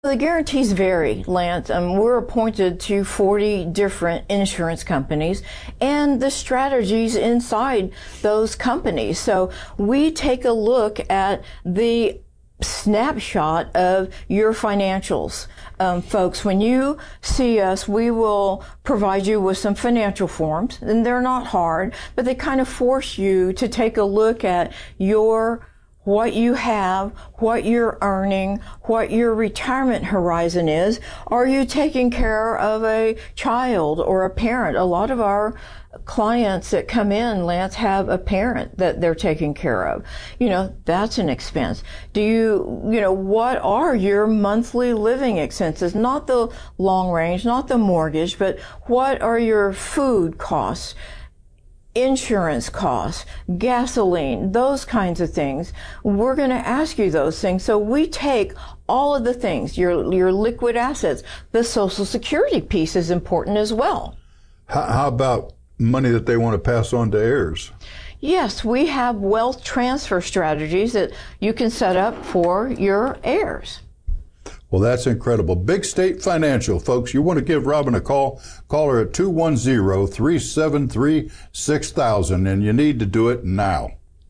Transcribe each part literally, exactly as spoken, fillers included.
The guarantees vary, Lance. Um, we're appointed to forty different insurance companies and the strategies inside those companies. So we take a look at the snapshot of your financials. Um, folks, when you see us, we will provide you with some financial forms, and they're not hard, but they kind of force you to take a look at your what you have, what you're earning, what your retirement horizon is. Are you taking care of a child or a parent? A lot of our clients that come in, Lance, have a parent that they're taking care of. You know, that's an expense. Do you, you know, what are your monthly living expenses? Not the long range, not the mortgage, but what are your food costs? Insurance costs, gasoline, those kinds of things. We're going to ask you those things. So we take all of the things, your your liquid assets. The Social Security piece is important as well. How, how about money that they want to pass on to heirs? Yes, we have wealth transfer strategies that you can set up for your heirs. Well, that's incredible. Big State Financial, folks. You want to give Robin a call? Call her at two one zero, three seven three, six thousand, and you need to do it now.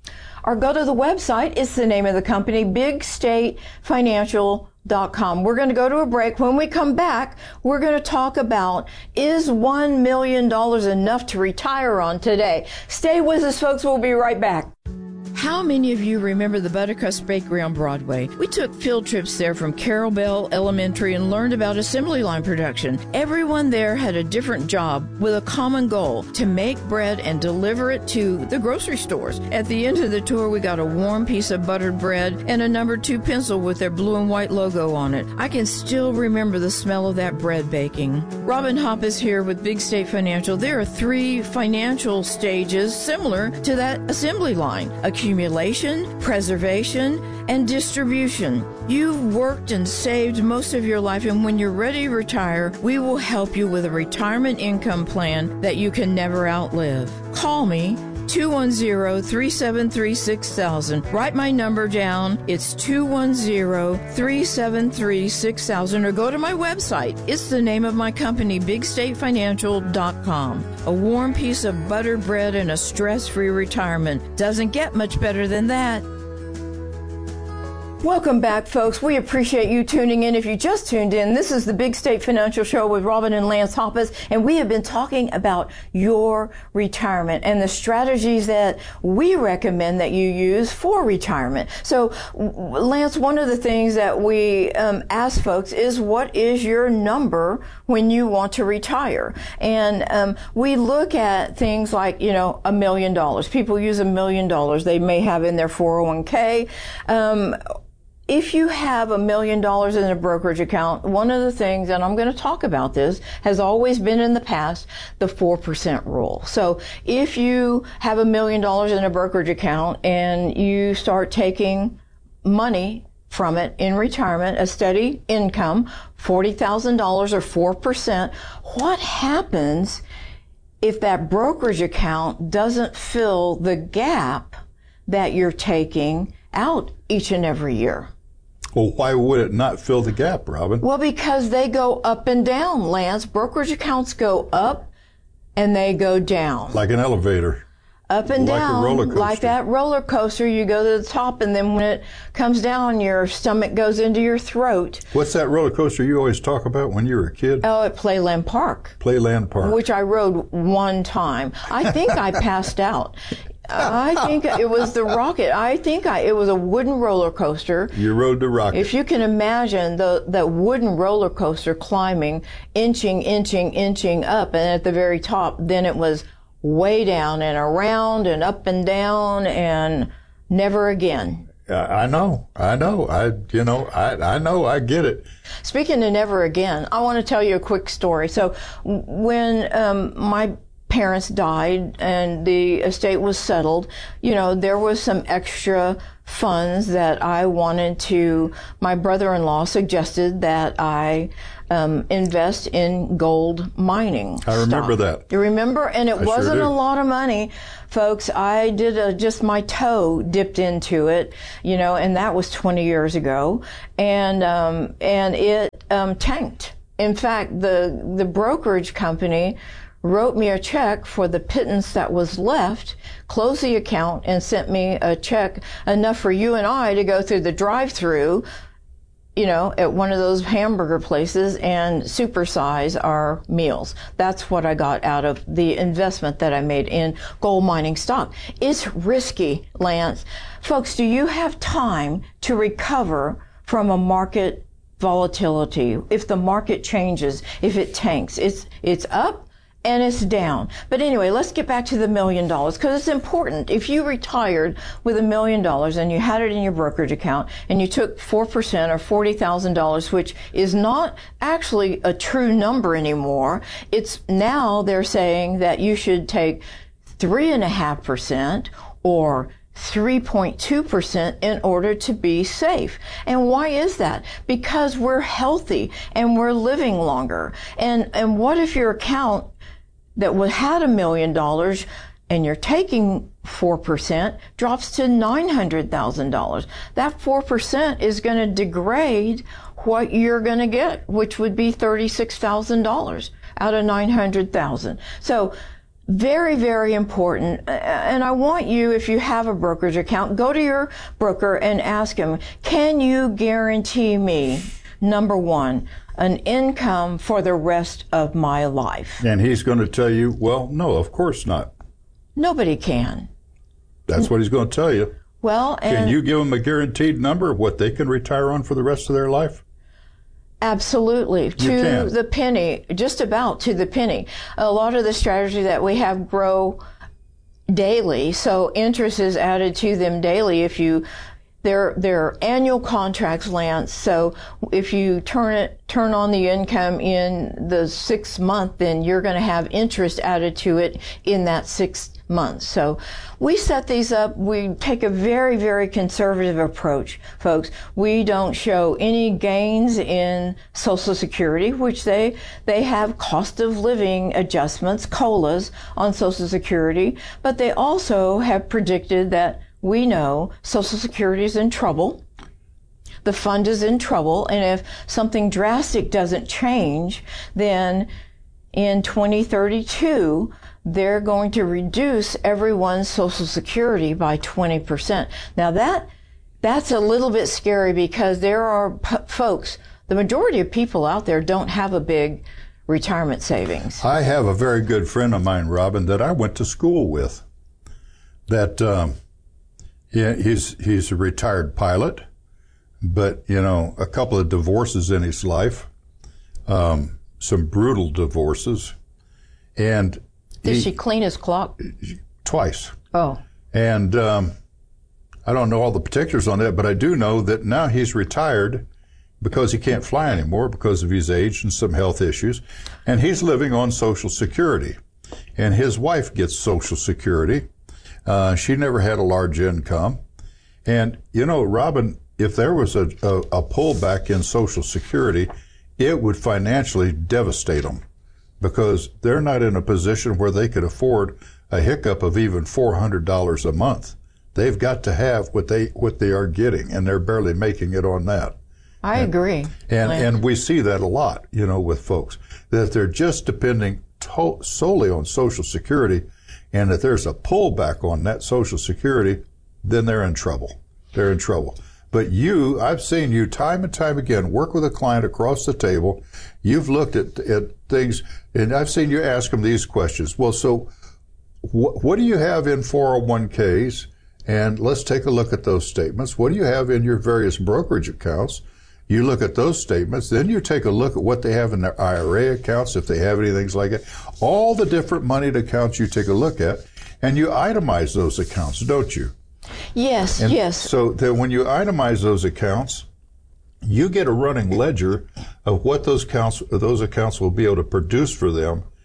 Or go to the website. It's the name of the company, big state financial dot com. We're going to go to a break. When we come back, we're going to talk about, is one million dollars enough to retire on today? Stay with us, folks. We'll be right back. How many of you remember the Buttercrust Bakery on Broadway? We took field trips there from Carol Bell Elementary and learned about assembly line production. Everyone there had a different job with a common goal, to make bread and deliver it to the grocery stores. At the end of the tour, we got a warm piece of buttered bread and a number two pencil with their blue and white logo on it. I can still remember the smell of that bread baking. Robin Hopp is here with Big State Financial. There are three financial stages similar to that assembly line: accumulation, preservation, and distribution. You've worked and saved most of your life, and when you're ready to retire, we will help you with a retirement income plan that you can never outlive. Call me, two one zero, three seven three, six thousand. Write my number down. It's two one zero, three seven three, six thousand, or go to my website. It's the name of my company, big state financial dot com. A warm piece of buttered bread and a stress-free retirement. Doesn't get much better than that. Welcome back, folks. We appreciate you tuning in. If you just tuned in, this is the Big State Financial Show with Robin and Lance Hoppus, and we have been talking about your retirement and the strategies that we recommend that you use for retirement. So, Lance, one of the things that we um, ask folks is, what is your number when you want to retire? And um, we look at things like, you know, a million dollars. People use a million dollars they may have in their four oh one k. Um, If you have a million dollars in a brokerage account, one of the things, and I'm going to talk about this, has always been in the past, the four percent rule. So if you have a million dollars in a brokerage account and you start taking money from it in retirement, a steady income, forty thousand dollars or four percent, what happens if that brokerage account doesn't fill the gap that you're taking out each and every year? Well, why would it not fill the gap, Robin? Well, because they go up and down, Lance. Brokerage accounts go up and they go down. Like an elevator. Up and like down. A roller coaster. Like that roller coaster. You go to the top, and then when it comes down, your stomach goes into your throat. What's that roller coaster you always talk about when you were a kid? Oh, at Playland Park. Playland Park. Which I rode one time. I think I passed out. I think it was the Rocket. I think I, it was a wooden roller coaster. You rode the Rocket. If you can imagine the that wooden roller coaster climbing, inching, inching, inching up, and at the very top, then it was way down and around and up and down and never again. I know, I know, I, you know, I, I know, I get it. Speaking of never again, I want to tell you a quick story. So when um, my parents died and the estate was settled, you know, there was some extra funds that I wanted to, my brother-in-law suggested that I um, invest in gold mining I remember stock. that. You remember? And it I wasn't sure a do. lot of money, folks. I did a, just my toe dipped into it, you know, and that was twenty years ago. And, um, and it um, tanked. In fact, the, the brokerage company wrote me a check for the pittance that was left, closed the account, and sent me a check enough for you and I to go through the drive-through, you know, at one of those hamburger places and supersize our meals. That's what I got out of the investment that I made in gold mining stock. It's risky, Lance. Folks, do you have time to recover from a market volatility? If the market changes, if it tanks, it's, it's up and it's down. But anyway, let's get back to the million dollars because it's important. If you retired with a million dollars and you had it in your brokerage account and you took four percent or forty thousand dollars, which is not actually a true number anymore, it's now they're saying that you should take three point five percent or three point two percent in order to be safe. And why is that? Because we're healthy and we're living longer. And, and what if your account that had a million dollars and you're taking four percent drops to nine hundred thousand dollars? That four percent is going to degrade what you're going to get, which would be thirty-six thousand dollars out of nine hundred thousand dollars. So very, very important. And I want you, if you have a brokerage account, go to your broker and ask him, can you guarantee me, number one, an income for the rest of my life? And he's going to tell you, well, no, of course not. Nobody can. That's what he's going to tell you. Well, and Can you give them a guaranteed number of what they can retire on for the rest of their life? absolutely, to can. the penny, just about to the penny. A lot of the strategy that we have grow daily, so interest is added to them daily. If you They're, they're annual contracts, Lance. So if you turn it, turn on the income in the sixth month, then you're going to have interest added to it in that sixth month. So we set these up. We take a very, very conservative approach, folks. We don't show any gains in Social Security, which they, they have cost of living adjustments, COLAs on Social Security, but they also have predicted that we know Social Security is in trouble. The fund is in trouble. And if something drastic doesn't change, then in twenty thirty-two, they're going to reduce everyone's Social Security by twenty percent. Now that, that's a little bit scary because there are p- folks, the majority of people out there don't have a big retirement savings. I have a very good friend of mine, Robin, that I went to school with. That um, yeah, he's he's a retired pilot, but you know, a couple of divorces in his life, um, some brutal divorces, and Did he, she clean his clock? twice. Oh. And um, I don't know all the particulars on that, but I do know that now he's retired because he can't fly anymore because of his age and some health issues, and he's living on Social Security, and his wife gets Social Security. Uh, she never had a large income. And, you know, Robin, if there was a, a, a pullback in Social Security, it would financially devastate them because they're not in a position where they could afford a hiccup of even four hundred dollars a month. They've got to have what they what they are getting, and they're barely making it on that. I and, agree. And, Lance. and we see that a lot, you know, with folks, that they're just depending to- solely on Social Security. And if there's a pullback on that Social Security, then they're in trouble. They're in trouble. But you, I've seen you time and time again work with a client across the table. You've looked at, at things, and I've seen you ask them these questions. Well, so wh- what do you have in four oh one k's? And let's take a look at those statements. What do you have in your various brokerage accounts? You look at those statements, then you take a look at what they have in their I R A accounts, if they have anything like it. All the different moneyed accounts you take a look at, and you itemize those accounts, don't you? Yes, And yes. so that when you itemize those accounts, you get a running ledger of what those accounts, those accounts will be able to produce for them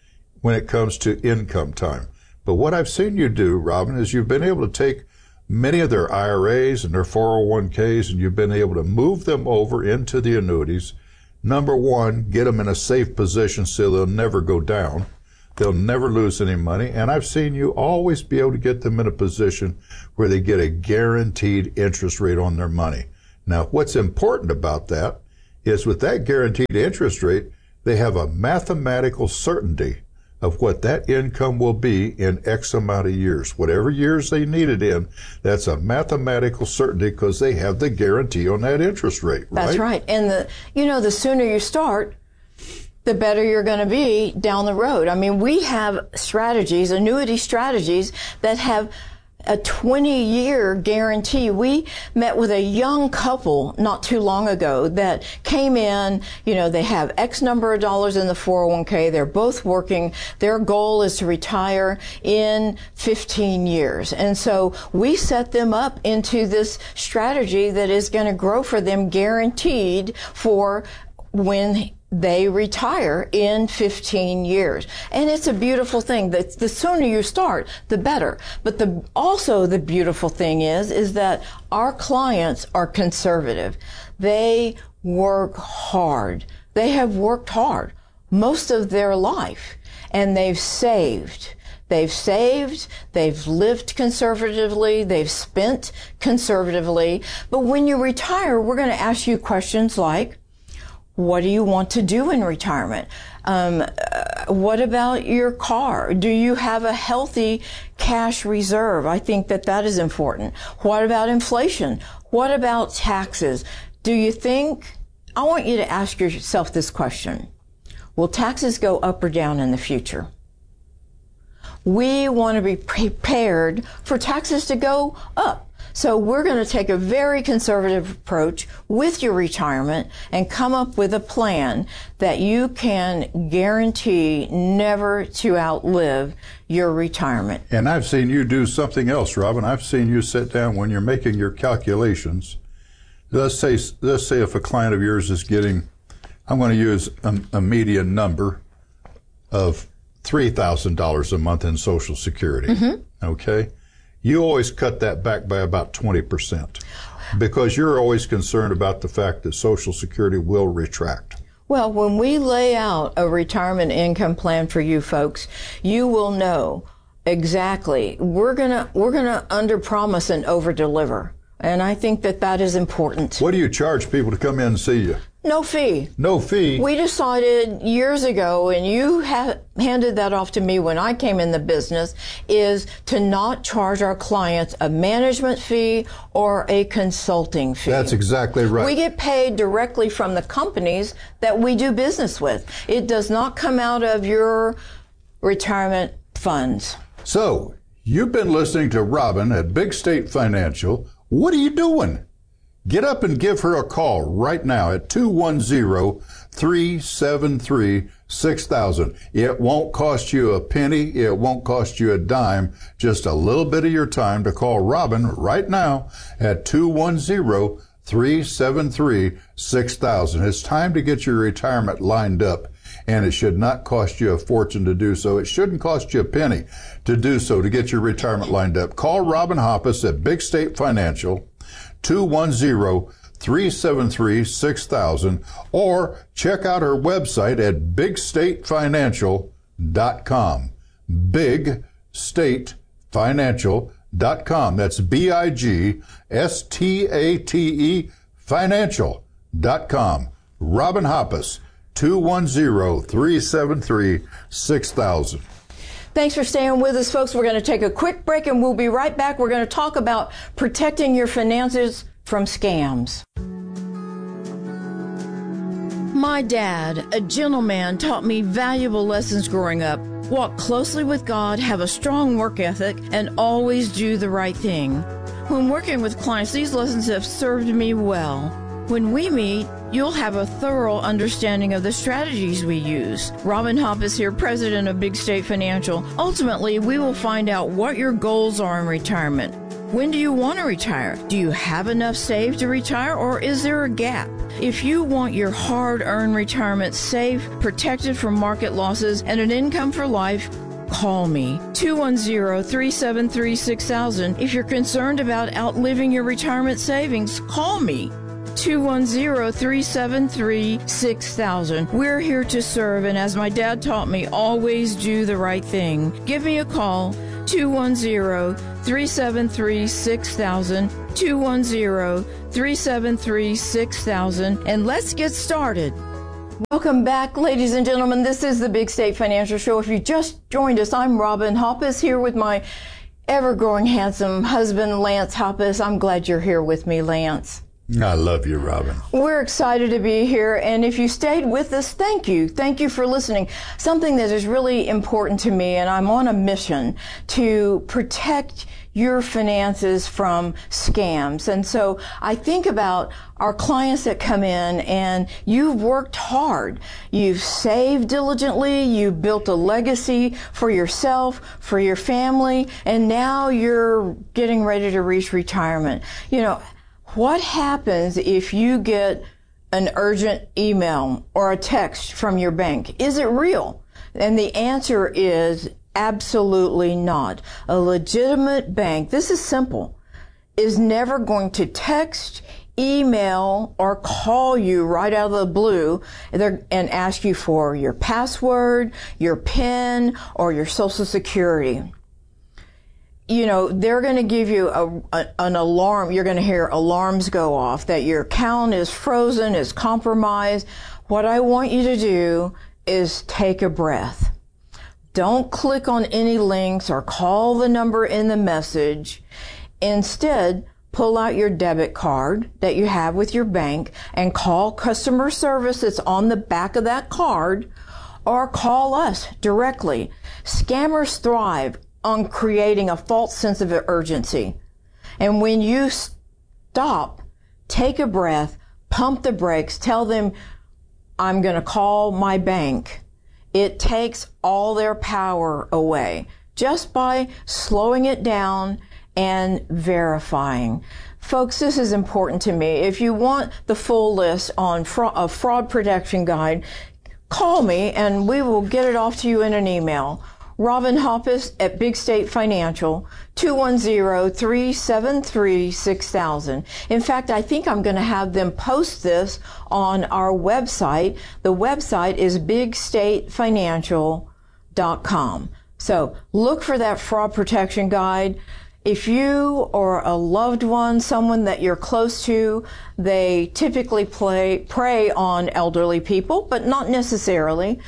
when it comes to income time. But what I've seen you do, Robin, is you've been able to take many of their I R As and their four oh one k's, and you've been able to move them over into the annuities. Number one, get them in a safe position so they'll never go down. They'll never lose any money. And I've seen you always be able to get them in a position where they get a guaranteed interest rate on their money. Now, what's important about that is with that guaranteed interest rate, they have a mathematical certainty of what that income will be in X amount of years. Whatever years they need it in, that's a mathematical certainty because they have the guarantee on that interest rate, right? That's right. And the, you know, the sooner you start, the better you're going to be down the road. I mean, we have strategies, annuity strategies that have a twenty-year guarantee. We met with a young couple not too long ago that came in, you know, they have X number of dollars in the four oh one k. They're both working. Their goal is to retire in fifteen years. And so we set them up into this strategy that is going to grow for them guaranteed for when they retire in fifteen years. And it's a beautiful thing. The, the sooner you start, the better. But the, also the beautiful thing is, is that our clients are conservative. They work hard. They have worked hard most of their life, and they've saved. They've saved, they've lived conservatively, they've spent conservatively. But when you retire, we're going to ask you questions like, what do you want to do in retirement? Um, uh, what about your car? Do you have a healthy cash reserve? I think that that is important. What about inflation? What about taxes? Do you think, I want you to ask yourself this question. Will taxes go up or down in the future? We want to be prepared for taxes to go up. So we're going to take a very conservative approach with your retirement and come up with a plan that you can guarantee never to outlive your retirement. And I've seen you do something else, Robin. I've seen you sit down when you're making your calculations. Let's say, let's say if a client of yours is getting, I'm going to use a, a median number of three thousand dollars a month in Social Security. Mm-hmm. Okay? You always cut that back by about twenty percent because you're always concerned about the fact that Social Security will retract. Well, when we lay out a retirement income plan for you folks, you will know exactly. We're gonna we're gonna underpromise and overdeliver, and I think that that is important. What do you charge people to come in and see you? No fee. No fee. We decided years ago, and you ha- handed that off to me when I came in the business, is to not charge our clients a management fee or a consulting fee. That's exactly right. We get paid directly from the companies that we do business with. It does not come out of your retirement funds. So, you've been listening to Robin at Big State Financial. What are you doing? Get up and give her a call right now at two one zero, three seven three, six thousand. It won't cost you a penny. It won't cost you a dime. Just a little bit of your time to call Robin right now at two one zero, three seven three, six thousand. It's time to get your retirement lined up, and it should not cost you a fortune to do so. It shouldn't cost you a penny to do so, to get your retirement lined up. Call Robin Hoppus at Big State Financial, two one zero, three seven three, six thousand, or check out her website at big state financial dot com. big state financial dot com. That's B I G S T A T E financial dot com. Robin Hoppus, two one zero, three seven three, six thousand. Thanks for staying with us, folks. We're going to take a quick break and we'll be right back. We're going to talk about protecting your finances from scams. My dad, a gentleman, taught me valuable lessons growing up. Walk closely with God, have a strong work ethic, and always do the right thing. When working with clients, these lessons have served me well. When we meet, you'll have a thorough understanding of the strategies we use. Robin Hoppus here, president of Big State Financial. Ultimately, we will find out what your goals are in retirement. When do you want to retire? Do you have enough saved to retire, or is there a gap? If you want your hard-earned retirement safe, protected from market losses, and an income for life, call me, two one zero, three seven three, six thousand. If you're concerned about outliving your retirement savings, call me, two one zero, three seven three, six thousand. We're here to serve, and as my dad taught me, always do the right thing. Give me a call, two one zero, three seven three, six thousand, two one zero, three seven three, six thousand, and let's get started. Welcome back, ladies and gentlemen. This is the Big State Financial Show. If you just joined us, I'm Robin Hoppus here with my ever-growing handsome husband, Lance Hoppus. I'm glad you're here with me, Lance. I love you, Robin. We're excited to be here, and if you stayed with us, thank you. Thank you for listening. Something that is really important to me, and I'm on a mission to protect your finances from scams. And so I think about our clients that come in, and you've worked hard. You've saved diligently. You've built a legacy for yourself, for your family, and now you're getting ready to reach retirement. You know, what happens if you get an urgent email or a text from your bank? Is it real? And the answer is absolutely not. A legitimate bank, this is simple, is never going to text, email, or call you right out of the blue and ask you for your password, your PIN, or your Social Security. You know, they're going to give you a, a, an alarm. You're going to hear alarms go off that your account is frozen, is compromised. What I want you to do is take a breath. Don't click on any links or call the number in the message. Instead, pull out your debit card that you have with your bank and call customer service that's on the back of that card, or call us directly. Scammers thrive on creating a false sense of urgency. And when you stop, take a breath, pump the brakes, tell them, I'm going to call my bank. It takes all their power away just by slowing it down and verifying. Folks, this is important to me. If you want the full list on fra- a fraud protection guide, call me and we will get it off to you in an email. Robin Hoppus at Big State Financial, two one zero, three seven three, six thousand. In fact, I think I'm going to have them post this on our website. The website is big state financial dot com. So look for that fraud protection guide. If you or a loved one, someone that you're close to, they typically play, prey on elderly people, but not necessarily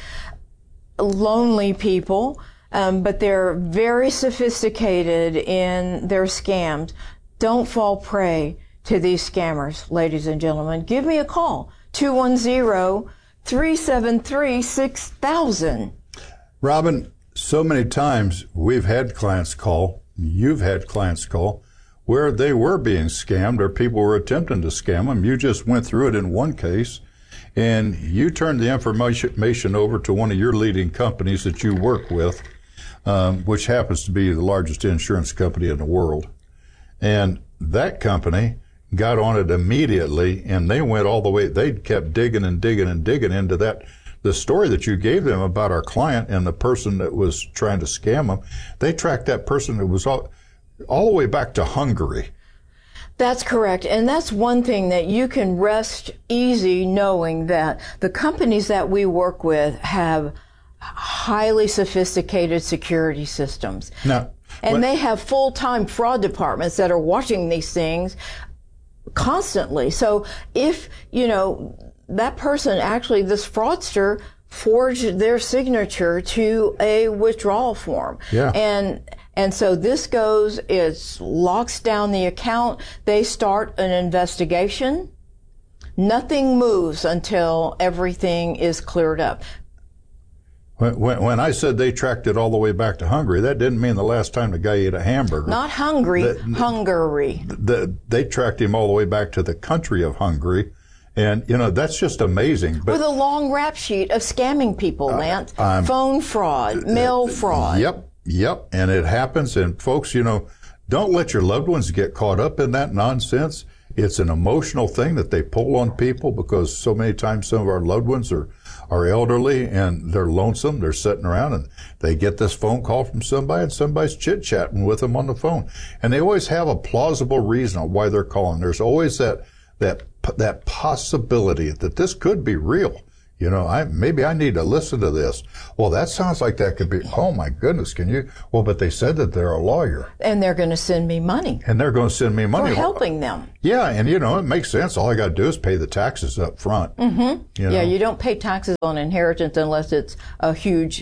lonely people. Um, but they're very sophisticated in their scams. Don't fall prey to these scammers, ladies and gentlemen. Give me a call, two one zero, three seven three, six thousand. Robin, so many times we've had clients call, you've had clients call, where they were being scammed or people were attempting to scam them. You just went through it in one case, and you turned the information over to one of your leading companies that you work with, Um, which happens to be the largest insurance company in the world. And that company got on it immediately, and they went all the way. They kept digging and digging and digging into that. The story that you gave them about our client and the person that was trying to scam them, they tracked that person that was all, all the way back to Hungary. That's correct. And that's one thing that you can rest easy knowing that the companies that we work with have highly sophisticated security systems. Now, and when, they have full-time fraud departments that are watching these things constantly. So if, you know, that person actually, this fraudster, forged their signature to a withdrawal form. Yeah. And and so this goes, it locks down the account. They start an investigation. Nothing moves until everything is cleared up. When, when, when I said they tracked it all the way back to Hungary, that didn't mean the last time the guy ate a hamburger. Not Hungary, the, Hungary. The, they tracked him all the way back to the country of Hungary. And, you know, that's just amazing. But, with a long rap sheet of scamming people, Lance. Uh, Phone fraud, mail fraud. Yep, yep. And it happens. And folks, you know, don't let your loved ones get caught up in that nonsense. It's an emotional thing that they pull on people because so many times some of our loved ones are, are elderly and they're lonesome. They're sitting around and they get this phone call from somebody and somebody's chit-chatting with them on the phone. And they always have a plausible reason on why they're calling. There's always that, that, that possibility that this could be real. You know, I, maybe I need to listen to this. Well, that sounds like that could be, oh my goodness, can you? Well, but they said that they're a lawyer. And they're going to send me money. And they're going to send me money. For helping them. Yeah, and you know, it makes sense. All I got to do is pay the taxes up front. Mm-hmm. You know? Yeah, you don't pay taxes on inheritance unless it's a huge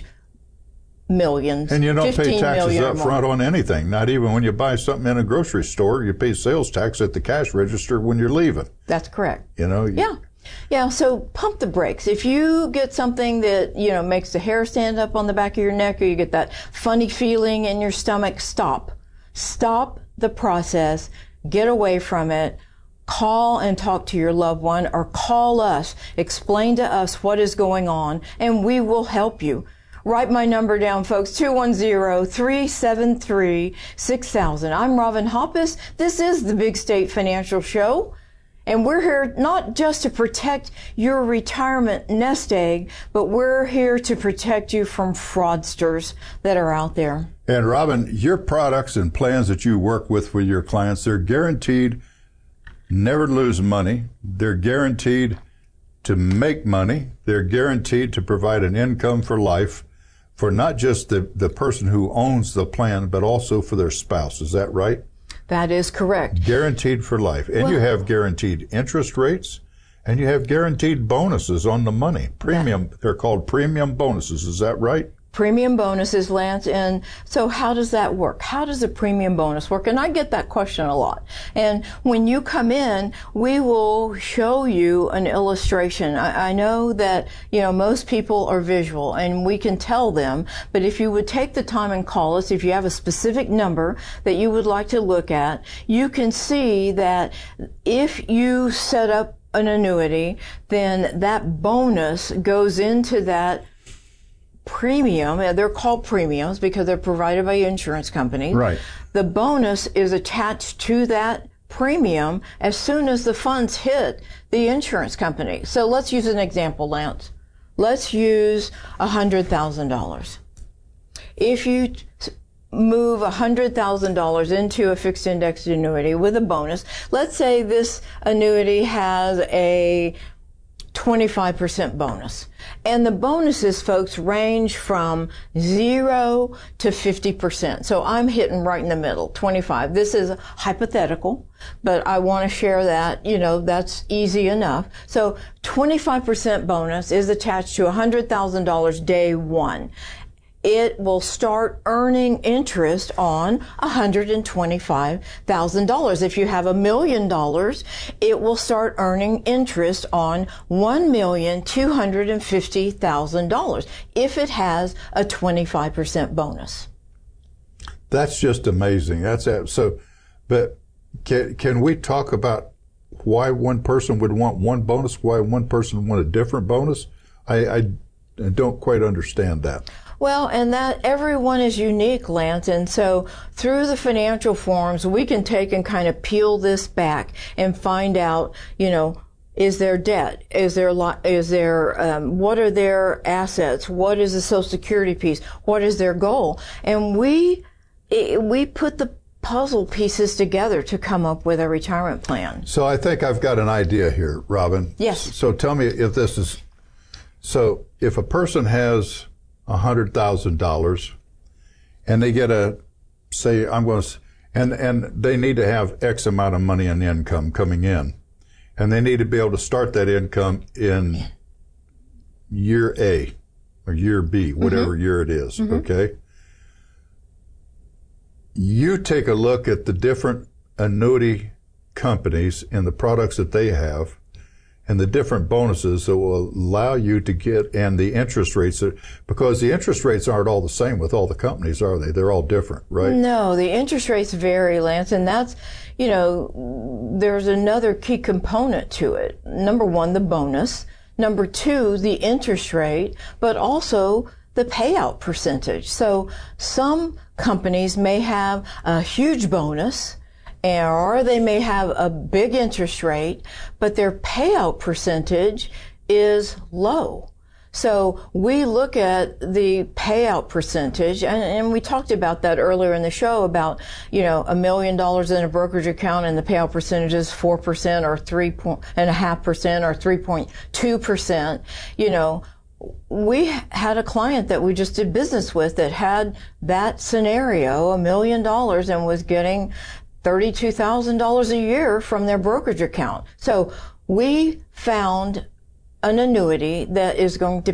millions. And you don't pay taxes up front more. on anything. Not even when you buy something in a grocery store, you pay sales tax at the cash register when you're leaving. That's correct. You know? Yeah. Yeah, so pump the brakes. If you get something that, you know, makes the hair stand up on the back of your neck or you get that funny feeling in your stomach, stop. Stop the process. Get away from it. Call and talk to your loved one or call us. Explain to us what is going on and we will help you. Write my number down, folks, two one zero, three seven three, six thousand. I'm Robin Hoppus. This is the Big State Financial Show. And we're here not just to protect your retirement nest egg, but we're here to protect you from fraudsters that are out there. And Robin, your products and plans that you work with with your clients, they're guaranteed never to lose money. They're guaranteed to make money. They're guaranteed to provide an income for life for not just the, the person who owns the plan, but also for their spouse. Is that right? That is correct. Guaranteed for life. And well, you have guaranteed interest rates and you have guaranteed bonuses on the money. Premium, they're called premium bonuses. Is that right? Premium bonuses, Lance. And so how does that work? How does a premium bonus work? And I get that question a lot. And when you come in, we will show you an illustration. I, I know that, you know, most people are visual and we can tell them, but if you would take the time and call us, if you have a specific number that you would like to look at, you can see that if you set up an annuity, then that bonus goes into that premium. They're called premiums because they're provided by insurance companies. Right. The bonus is attached to that premium as soon as the funds hit the insurance company. So let's use an example, Lance. Let's use one hundred thousand dollars. If you t- move one hundred thousand dollars into a fixed indexed annuity with a bonus, let's say this annuity has a twenty-five percent bonus. And the bonuses, folks, range from zero to fifty percent. So I'm hitting right in the middle, twenty-five. This is hypothetical, but I want to share that, you know, that's easy enough. So twenty-five percent bonus is attached to one hundred thousand dollars day one. It will start earning interest on one hundred twenty-five thousand dollars. If you have a million dollars, it will start earning interest on one million two hundred fifty thousand dollars if it has a twenty-five percent bonus. That's just amazing. That's so. But can can we talk about why one person would want one bonus, why one person would want a different bonus? I, I don't quite understand that. Well, and that everyone is unique, Lance, and so through the financial forms, we can take and kind of peel this back and find out, you know, is there debt? Is there, is there, um, what are their assets? What is the Social Security piece? What is their goal? And we, it, we put the puzzle pieces together to come up with a retirement plan. So I think I've got an idea here, Robin. Yes. So tell me if this is, so if a person has one hundred thousand dollars and they get a, say, I'm going to, and, and they need to have X amount of money in income coming in. And they need to be able to start that income in year A or year B, whatever mm-hmm. year it is, mm-hmm. okay? You take a look at the different annuity companies and the products that they have and the different bonuses that will allow you to get, and the interest rates, because the interest rates aren't all the same with all the companies, are they? They're all different, right? No, the interest rates vary, Lance, and that's, you know, there's another key component to it. Number one, the bonus. Number two, the interest rate, but also the payout percentage. So some companies may have a huge bonus or they may have a big interest rate, but their payout percentage is low. So we look at the payout percentage, and, and we talked about that earlier in the show about, you know, a million dollars in a brokerage account and the payout percentage is four percent or three point and a half percent or three point two percent. You know, we had a client that we just did business with that had that scenario, a million dollars, and was getting thirty-two thousand dollars a year from their brokerage account. So we found an annuity that is going to